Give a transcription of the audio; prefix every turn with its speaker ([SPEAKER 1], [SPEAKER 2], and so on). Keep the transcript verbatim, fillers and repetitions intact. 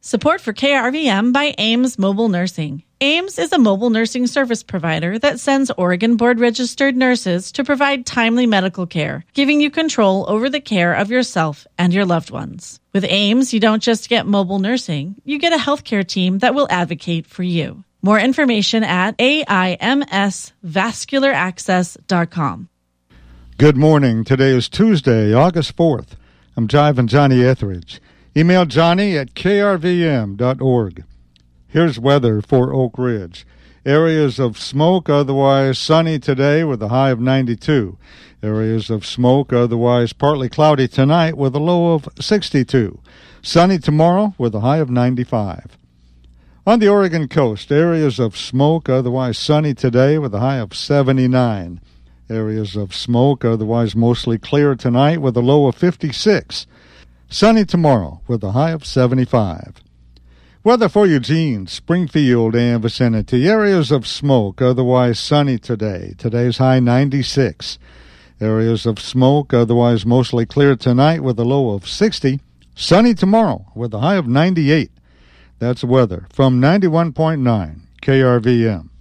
[SPEAKER 1] Support for K R V M by Ames Mobile Nursing. Ames is a mobile nursing service provider that sends Oregon board-registered nurses to provide timely medical care, giving you control over the care of yourself and your loved ones. With Ames, you don't just get mobile nursing, you get a healthcare team that will advocate for you. More information at A I M S vascular access dot com.
[SPEAKER 2] Good morning. Today is Tuesday, August fourth. I'm Jive and Johnny Etheridge. Email Johnny at K R V M dot org. Here's weather for Oak Ridge. Areas of smoke, otherwise sunny today with a high of ninety-two. Areas of smoke, otherwise partly cloudy tonight with a low of sixty-two. Sunny tomorrow with a high of ninety-five. On the Oregon coast, areas of smoke, otherwise sunny today with a high of seventy-nine. Areas of smoke, otherwise mostly clear tonight with a low of fifty-six. Sunny tomorrow with a high of seventy-five. Weather for Eugene, Springfield, and vicinity. Areas of smoke, otherwise sunny today. Today's high ninety-six. Areas of smoke, otherwise mostly clear tonight with a low of sixty. Sunny tomorrow with a high of ninety-eight. That's weather from ninety-one point nine K R V M.